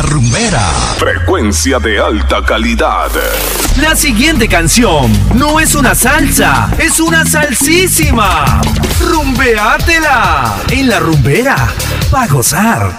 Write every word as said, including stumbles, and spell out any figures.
Rumbera. Frecuencia de alta calidad. La siguiente canción no es una salsa, es una salsísima. Rumbeátela en la rumbera, pa' gozar.